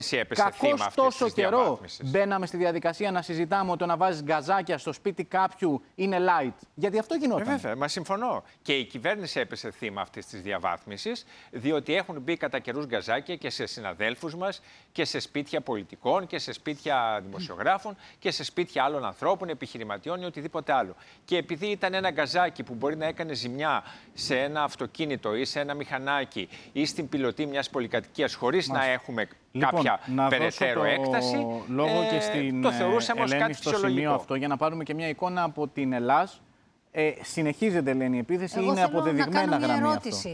Κακώς τόσο καιρό μπαίναμε στη διαδικασία να συζητάμε ότι το να βάζεις γκαζάκια στο σπίτι κάποιου είναι light. Γιατί αυτό γινόταν. Βέβαια, μα συμφωνώ. Και η κυβέρνηση έπεσε θύμα αυτής της διαβάθμισης, διότι έχουν μπει κατά καιρούς γκαζάκια και σε συναδέλφους μας και σε σπίτια πολιτικών και σε σπίτια δημοσιογράφων και σε σπίτια άλλων ανθρώπων, επιχειρηματιών ή οτιδήποτε άλλο. Και επειδή ήταν ένα γκαζάκι που μπορεί να έκανε ζημιά σε ένα αυτοκίνητο ή σε ένα μηχανάκι ή στην πιλωτή μιας πολυκατοικίας χωρίς να έχουμε κάποια περαιτέρω έκταση, λόγω και στην το θεωρούσαμε ως κάτι στο σημείο αυτό, για να πάρουμε και μια εικόνα από την Ελλάς. Συνεχίζεται, λένε, η επίθεση, είναι αποδεδειγμένα γραμμή αυτό.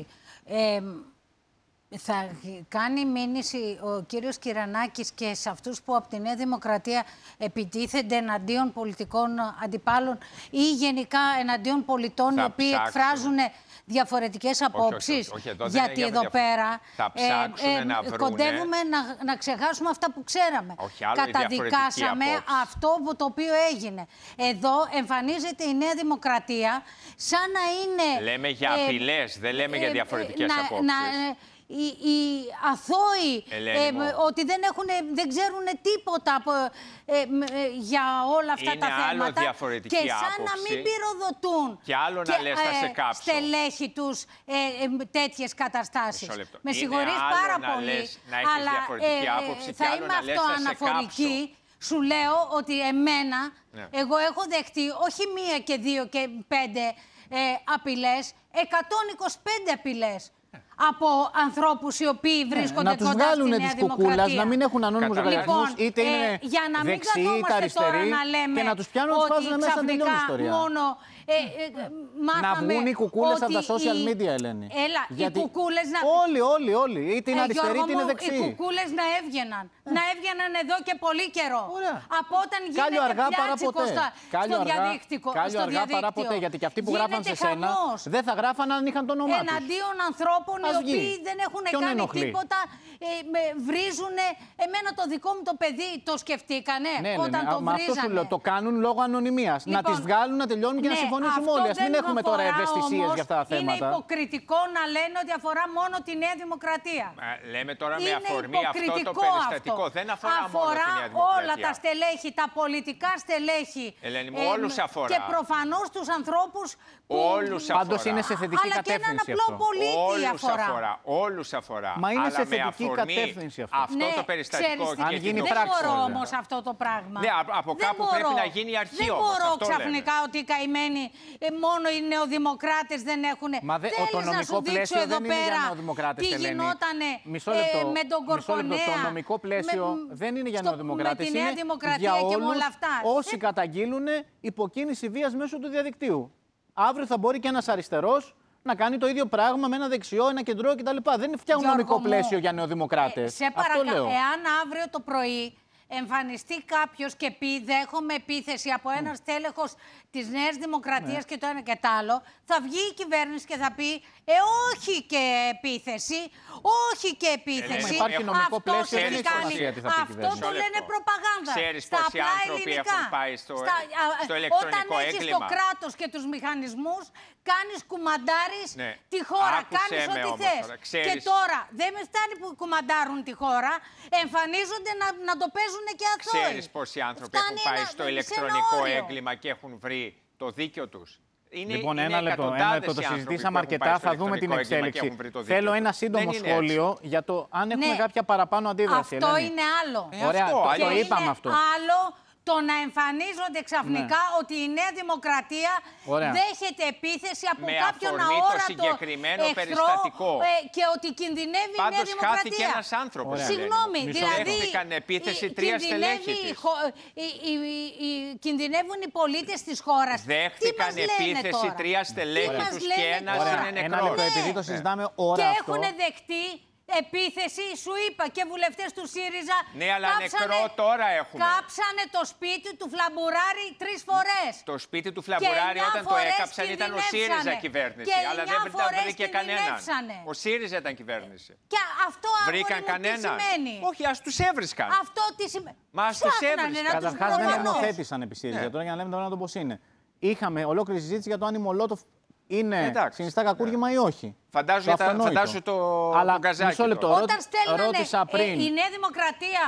Θα κάνει μήνυση ο κύριος Κυρανάκης και σε αυτούς που από τη Νέα Δημοκρατία επιτίθενται εναντίον πολιτικών αντιπάλων ή γενικά εναντίον πολιτών οι οποίοι εκφράζουν διαφορετικές απόψεις? Γιατί εδώ πέρα κοντεύουμε να ξεχάσουμε αυτά που ξέραμε. Καταδικάσαμε αυτό το οποίο έγινε. Εδώ εμφανίζεται η Νέα Δημοκρατία σαν να είναι... Λέμε για απειλές, δεν λέμε για διαφορετικές απόψεις. Οι αθώοι ότι δεν ξέρουν τίποτα για όλα αυτά τα θέματα και σαν να μην πυροδοτούν και άλλο να λες σε στελέχη τους τέτοιες καταστάσεις. Με συγχωρείς πάρα πολύ, αλλά θα είμαι αυτό αναφορική. Σου λέω ότι εγώ έχω δεχτεί όχι 1 και 2 και 5 απειλές, 125 απειλές από ανθρώπους οι οποίοι βρίσκονται κοντά στη Νέα Δημοκρατία. Να τους βγάλουν της κουκούλας, να μην έχουν ανώνυμους λογαριασμούς, είτε είναι δεξιοί είτε αριστεροί, και να τους πιάνουν, να τους βάζουν μέσα να τελειώνει η ιστορία. Να βγουν οι κουκούλες από τα social media, Ελένη. Οι κουκούλες να... Όλοι, είτε είναι αριστεροί είτε είναι δεξιοί. Οι κουκούλες να έβγαιναν. Να έβγαιναν εδώ και πολύ καιρό. Από όταν γίνεται πιάτσικο στο διαδίκτυο. Κάλιο αργά παρά ποτέ, γιατί και αυτοί που γράφαν σε σένα δεν θα γράφαν αν είχαν το όνομά τους. Εναντίον ανθρώπων οι οποίοι δεν έχουν κάνει τίποτα, βρίζουν. Εμένα το δικό μου το παιδί το σκεφτήκανε όταν το βρίζανε. Αυτό σου λέω, το κάνουν λόγω ανωνυμίας. Να τις βγάλουν, να τελειώνουν και να συμφωνήσουμε όλοι. Ας μην έχουμε τώρα ευαισθησίες για αυτά τα θέματα. Είναι υποκριτικό να λένε ότι αφορά μόνο τη Νέα Δημοκρατία. Λέμε τώρα με αφορμή αυτό το περιστατικό. Δεν αφορά μόνο τη Νέα Δημοκρατία. Όλα τα στελέχη, τα πολιτικά στελέχη. Ελένη μου, όλους αφορά. Και προφανώς τους ανθρώπους που... Πάντως είναι σε θετική κατεύθυνση αυτό. Όλους αφορά. Μα είναι σε θετική κατεύθυνση αυτό. Αυτό το περιστατικό αν γίνει πράξη. Δεν μπορώ όμως αυτό το πράγμα. Από κάπου πρέπει να γίνει η αρχή όμως. Δεν μπορώ ξαφνικά ότι οι καημένοι μόνο οι νεοδημοκράτες δεν έχουν. Το νομικό πλαίσιο δεν είναι για νεοδημοκράτες, Ελένη. Τι γινότανε με τον Κορκονέα. Το νομικό πλαίσιο δεν είναι για νεοδημοκράτες. Είναι για όλους όσοι καταγγείλουν υποκίνηση βίας μέσω του διαδικτύου. Αύριο θα μπορεί και ένας αριστερός να κάνει το ίδιο πράγμα με ένα δεξιό, ένα κεντρό κτλ. Δεν φτιάχνουν νομικό πλαίσιο για νεοδημοκράτες. Σε παρακαλώ, εάν αύριο το πρωί εμφανιστεί κάποιος και πει δέχομαι επίθεση από ένα στέλεχος της Νέας Δημοκρατίας και το ένα και το άλλο, θα βγει η κυβέρνηση και θα πει όχι και επίθεση, όχι και επίθεση. Υπάρχει νομικό πλαίσιο, δεν έχει σημασία τι θα πει η κυβέρνηση. Αυτό το λένε προπαγάνδα. Ξέρεις πόσοι άνθρωποι έχουν πάει στο ηλεκτρονικό όταν έχεις το κράτος και τους μηχανισμούς, κάνεις κουμαντάρεις τη χώρα, κάνεις ό,τι θες. Και τώρα δεν με φτάνει που κουμαντάρουν τη χώρα, εμφανίζονται να το παίζουν και αθώοι. Ξέρεις πόσοι άνθρωποι έχουν πάει στο ηλεκτρονικό έγκλημα και έχουν βρει το δίκιο τους? Λοιπόν, ένα λεπτό, το συζητήσαμε αρκετά, θα δούμε την εξέλιξη. Θέλω ένα σύντομο σχόλιο για το αν έχουμε κάποια παραπάνω αντίδραση. Αυτό είναι άλλο. Ωραία, το είπαμε αυτό. Άλλο το να εμφανίζονται ξαφνικά ότι η Νέα Δημοκρατία δέχεται επίθεση από κάποιον αόρατο εχθρό και ότι κινδυνεύει η Νέα Δημοκρατία. Πάντως χάθηκε ένας άνθρωπος. Συγγνώμη, δηλαδή δέχτηκαν επίθεση 3 στελέχη της. Κινδυνεύουν οι πολίτες της χώρας. Δέχτηκαν επίθεση 3 στελέχη τους και ένας είναι νεκρός. Επειδή το συζητάμε ώρα και έχουν δεχτεί επίθεση, σου είπα, και βουλευτές του ΣΥΡΙΖΑ. Ναι, αλλά νεκρό τώρα έχουμε. Κάψανε το σπίτι του Φλαμπουράρη 3 φορές. Το σπίτι του Φλαμπουράρη όταν το έκαψαν ήταν ο ΣΥΡΙΖΑ κυβέρνηση. Αλλά δεν βρήκε κανέναν. Ο ΣΥΡΙΖΑ ήταν κυβέρνηση. Και αυτό βρήκαν κανέναν? Όχι, ας τους έβρισκαν. Αυτό τι σημαίνει? Μα ας τους έβρισκαν. Καταρχάς δεν νομοθέτησαν επί ΣΥΡΙΖΑ. Τώρα για να λέμε το πώς είναι. Είχαμε ολόκληρη συζήτηση για το αν η Μολότοφ είναι συνιστά κακούργημα ή όχι. Φαντάζομαι το Αλλά Καζάκι. μισό λεπτό, Όταν στέλνανε ρώτησα πριν. η Νέα Δημοκρατία